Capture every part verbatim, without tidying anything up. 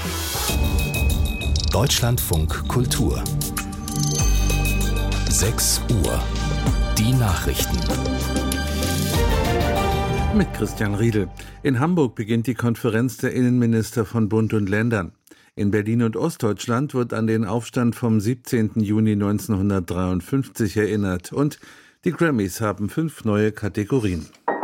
Deutschlandfunk Kultur. sechs Uhr. Die Nachrichten. Mit Christian Riedel. In Hamburg beginnt die Konferenz der Innenminister von Bund und Ländern. In Berlin und Ostdeutschland wird an den Aufstand vom siebzehnten Juni neunzehnhundertdreiundfünfzig erinnert. Und die Grammys haben fünf neue Kategorien.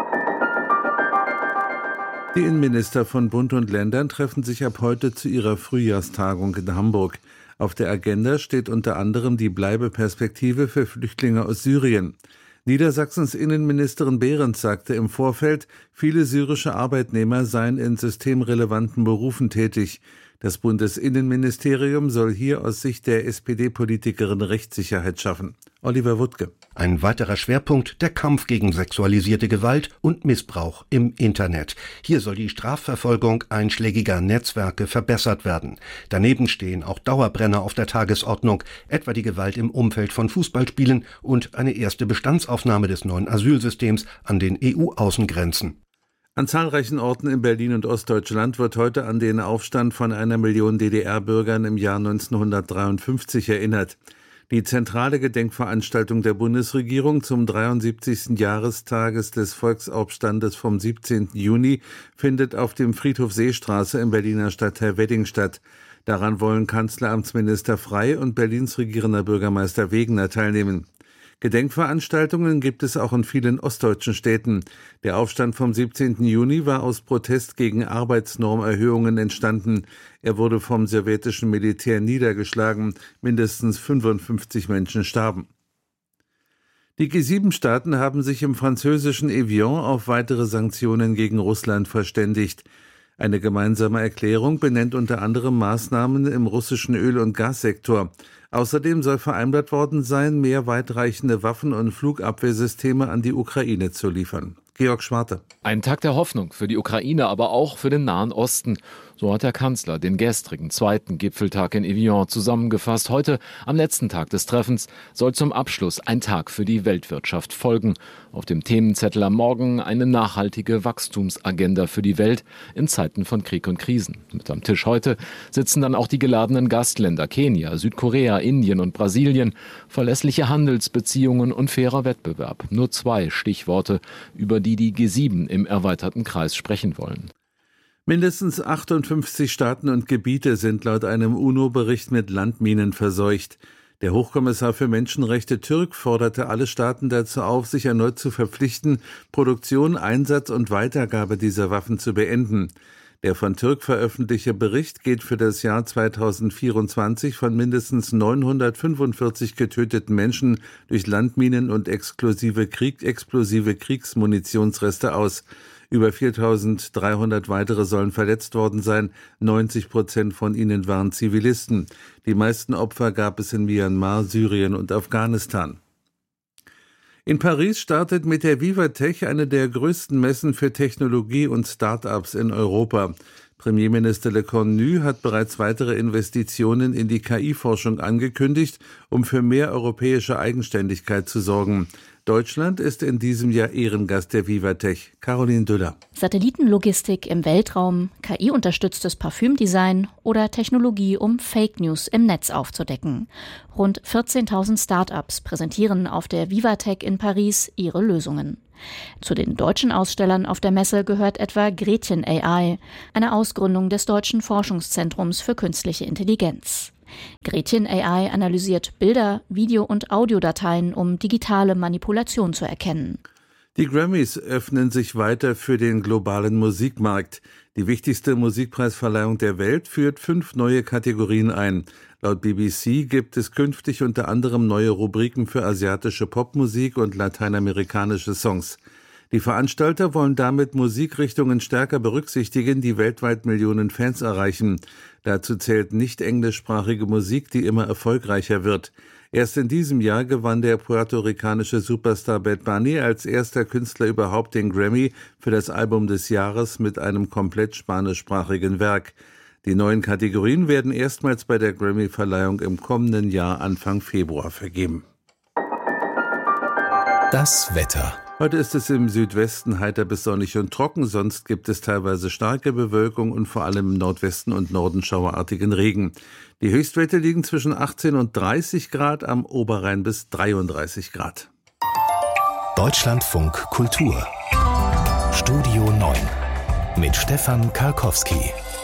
Die Innenminister von Bund und Ländern treffen sich ab heute zu ihrer Frühjahrstagung in Hamburg. Auf der Agenda steht unter anderem die Bleibeperspektive für Flüchtlinge aus Syrien. Niedersachsens Innenministerin Behrens sagte im Vorfeld, viele syrische Arbeitnehmer seien in systemrelevanten Berufen tätig. Das Bundesinnenministerium soll hier aus Sicht der S P D-Politikerin Rechtssicherheit schaffen. Oliver Wuttke. Ein weiterer Schwerpunkt, der Kampf gegen sexualisierte Gewalt und Missbrauch im Internet. Hier soll die Strafverfolgung einschlägiger Netzwerke verbessert werden. Daneben stehen auch Dauerbrenner auf der Tagesordnung, etwa die Gewalt im Umfeld von Fußballspielen und eine erste Bestandsaufnahme des neuen Asylsystems an den E U-Außengrenzen. An zahlreichen Orten in Berlin und Ostdeutschland wird heute an den Aufstand von einer Million D D R-Bürgern im Jahr neunzehnhundertdreiundfünfzig erinnert. Die zentrale Gedenkveranstaltung der Bundesregierung zum dreiundsiebzigsten Jahrestages des Volksaufstandes vom siebzehnten Juni findet auf dem Friedhof Seestraße im Berliner Stadtteil Wedding statt. Daran wollen Kanzleramtsminister Frey und Berlins regierender Bürgermeister Wegener teilnehmen. Gedenkveranstaltungen gibt es auch in vielen ostdeutschen Städten. Der Aufstand vom siebzehnten Juni war aus Protest gegen Arbeitsnormerhöhungen entstanden. Er wurde vom sowjetischen Militär niedergeschlagen. Mindestens fünfundfünfzig Menschen starben. Die G sieben Staaten haben sich im französischen Evian auf weitere Sanktionen gegen Russland verständigt. Eine gemeinsame Erklärung benennt unter anderem Maßnahmen im russischen Öl- und Gassektor. Außerdem soll vereinbart worden sein, mehr weitreichende Waffen- und Flugabwehrsysteme an die Ukraine zu liefern. Georg Schwarte. Ein Tag der Hoffnung für die Ukraine, aber auch für den Nahen Osten. So hat der Kanzler den gestrigen zweiten Gipfeltag in Evian zusammengefasst. Heute, am letzten Tag des Treffens, soll zum Abschluss ein Tag für die Weltwirtschaft folgen. Auf dem Themenzettel am Morgen eine nachhaltige Wachstumsagenda für die Welt in Zeiten von Krieg und Krisen. Mit am Tisch heute sitzen dann auch die geladenen Gastländer Kenia, Südkorea, Indien und Brasilien. Verlässliche Handelsbeziehungen und fairer Wettbewerb. Nur zwei Stichworte, über die die G sieben im erweiterten Kreis sprechen wollen. Mindestens achtundfünfzig Staaten und Gebiete sind laut einem UNO-Bericht mit Landminen verseucht. Der Hochkommissar für Menschenrechte Türk forderte alle Staaten dazu auf, sich erneut zu verpflichten, Produktion, Einsatz und Weitergabe dieser Waffen zu beenden. Der von Türk veröffentlichte Bericht geht für das Jahr zweitausendvierundzwanzig von mindestens neunhundertfünfundvierzig getöteten Menschen durch Landminen und explosive, Krieg, explosive Kriegsmunitionsreste aus. Über viertausenddreihundert weitere sollen verletzt worden sein. neunzig Prozent von ihnen waren Zivilisten. Die meisten Opfer gab es in Myanmar, Syrien und Afghanistan. In Paris startet mit der Vivatech eine der größten Messen für Technologie und Start-ups in Europa. Premierminister Le Cornu hat bereits weitere Investitionen in die K I-Forschung angekündigt, um für mehr europäische Eigenständigkeit zu sorgen. Deutschland ist in diesem Jahr Ehrengast der Vivatech. Caroline Düller. Satellitenlogistik im Weltraum, K I-unterstütztes Parfümdesign oder Technologie, um Fake News im Netz aufzudecken. Rund vierzehntausend Start-ups präsentieren auf der Vivatech in Paris ihre Lösungen. Zu den deutschen Ausstellern auf der Messe gehört etwa Gretchen A I, eine Ausgründung des Deutschen Forschungszentrums für künstliche Intelligenz. Gretchen A I analysiert Bilder, Video- und Audiodateien, um digitale Manipulation zu erkennen. Die Grammys öffnen sich weiter für den globalen Musikmarkt. Die wichtigste Musikpreisverleihung der Welt führt fünf neue Kategorien ein. Laut B B C gibt es künftig unter anderem neue Rubriken für asiatische Popmusik und lateinamerikanische Songs. Die Veranstalter wollen damit Musikrichtungen stärker berücksichtigen, die weltweit Millionen Fans erreichen. Dazu zählt nicht englischsprachige Musik, die immer erfolgreicher wird. Erst in diesem Jahr gewann der puerto-ricanische Superstar Bad Bunny als erster Künstler überhaupt den Grammy für das Album des Jahres mit einem komplett spanischsprachigen Werk. Die neuen Kategorien werden erstmals bei der Grammy-Verleihung im kommenden Jahr Anfang Februar vergeben. Das Wetter. Heute ist es im Südwesten heiter bis sonnig und trocken, sonst gibt es teilweise starke Bewölkung und vor allem im Nordwesten und Norden schauerartigen Regen. Die Höchstwerte liegen zwischen achtzehn und dreißig Grad, am Oberrhein bis dreiunddreißig Grad. Deutschlandfunk Kultur Studio neun mit Stefan Karkowski.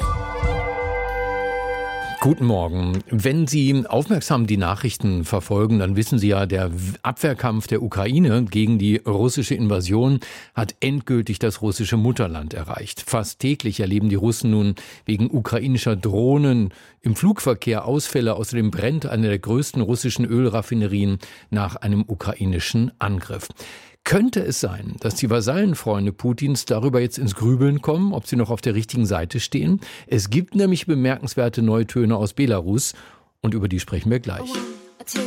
Guten Morgen. Wenn Sie aufmerksam die Nachrichten verfolgen, dann wissen Sie ja, der Abwehrkampf der Ukraine gegen die russische Invasion hat endgültig das russische Mutterland erreicht. Fast täglich erleben die Russen nun wegen ukrainischer Drohnen im Flugverkehr Ausfälle. Außerdem brennt eine der größten russischen Ölraffinerien nach einem ukrainischen Angriff. Könnte es sein, dass die Vasallenfreunde Putins darüber jetzt ins Grübeln kommen, ob sie noch auf der richtigen Seite stehen? Es gibt nämlich bemerkenswerte neue Töne aus Belarus und über die sprechen wir gleich.